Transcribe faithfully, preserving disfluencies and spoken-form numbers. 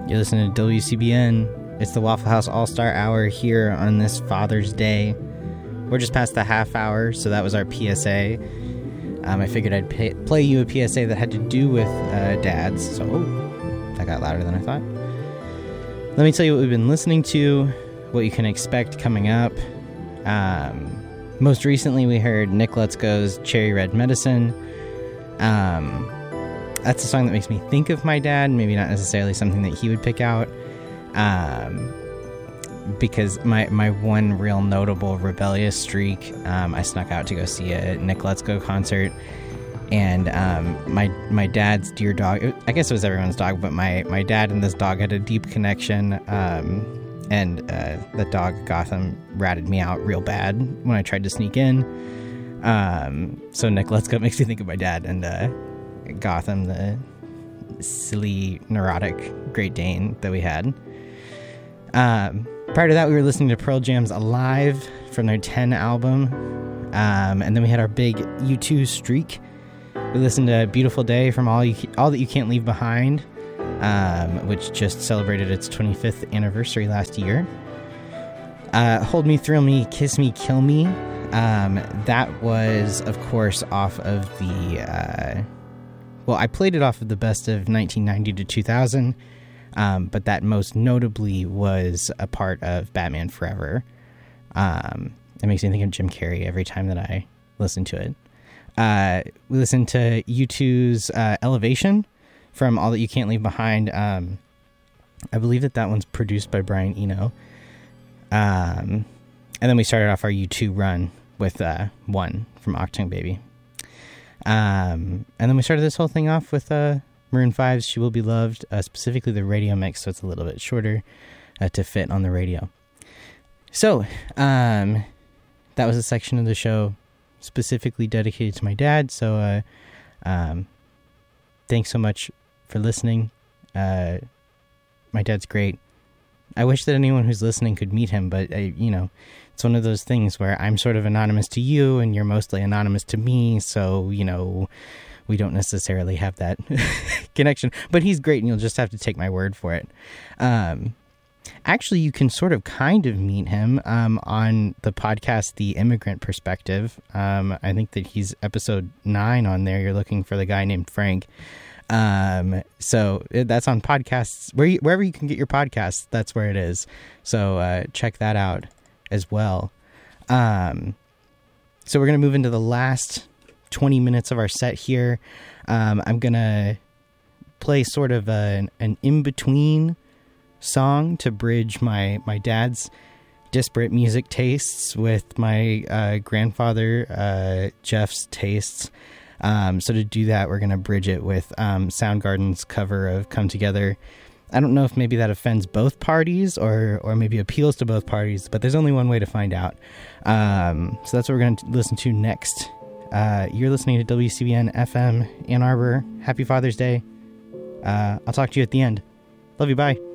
You're listening to W C B N. It's the Waffle House All-Star Hour here on this Father's Day. We're just past the half hour, so that was our P S A. Um, I figured I'd pay, play you a P S A that had to do with uh, dads. So, oh, that got louder than I thought. Let me tell you what we've been listening to, what you can expect coming up. Um, most recently, we heard Nick Let's Go's Cherry Red Medicine. Um... That's a song that makes me think of my dad, maybe not necessarily something that he would pick out, um, because my, my one real notable rebellious streak, um, I snuck out to go see a Nick Let's Go concert, and um, my my dad's dear dog, I guess it was everyone's dog, but my, my dad and this dog had a deep connection, um, and uh, the dog, Gotham, ratted me out real bad when I tried to sneak in, um, so Nick Let's Go makes me think of my dad, and uh, Gotham, the silly, neurotic Great Dane that we had. Um, prior to that, we were listening to Pearl Jam's Alive from their ten album. Um, and then we had our big U two streak. We listened to Beautiful Day from All You, All That You Can't Leave Behind, um, which just celebrated its twenty-fifth anniversary last year. Uh, Hold Me, Thrill Me, Kiss Me, Kill Me. Um, that was, of course, off of the... Uh, Well, I played it off of the best of nineteen ninety to two thousand, um, but that most notably was a part of Batman Forever. Um, it makes me think of Jim Carrey every time that I listen to it. Uh, we listened to U two's uh, Elevation from All That You Can't Leave Behind. Um, I believe that that one's produced by Brian Eno. Um, and then we started off our U two run with uh, One from Octung Baby. Um, and then we started this whole thing off with uh, Maroon five's She Will Be Loved, uh, specifically the radio mix, so it's a little bit shorter uh, to fit on the radio. So, um, that was a section of the show specifically dedicated to my dad, so uh, um, thanks so much for listening. Uh, my dad's great. I wish that anyone who's listening could meet him, but, I, you know, it's one of those things where I'm sort of anonymous to you and you're mostly anonymous to me, so, you know, we don't necessarily have that connection. But he's great, and you'll just have to take my word for it. Um, actually, you can sort of kind of meet him um, on the podcast The Immigrant Perspective. Um, I think that he's episode nine on there. You're looking for the guy named Frank. Um, so that's on podcasts, where you, wherever you can get your podcasts, that's where it is. So, uh, check that out as well. Um, so we're going to move into the last twenty minutes of our set here. Um, I'm going to play sort of a, an in-between song to bridge my, my dad's disparate music tastes with my, uh, grandfather, uh, Jeff's tastes. Um, so to do that, we're going to bridge it with um, Soundgarden's cover of Come Together. I don't know if maybe that offends both parties or or maybe appeals to both parties, but there's only one way to find out. Um, so that's what we're going to listen to next. Uh, you're listening to W C B N F M Ann Arbor. Happy Father's Day. Uh, I'll talk to you at the end. Love you. Bye.